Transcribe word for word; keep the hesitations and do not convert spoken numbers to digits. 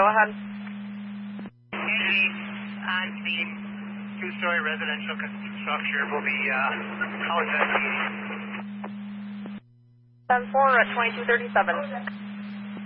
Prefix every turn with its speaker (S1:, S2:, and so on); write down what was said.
S1: Go ahead.
S2: Usually on scene, two-story residential structure will be uh, how investigating.
S1: ten four at twenty-two thirty-seven.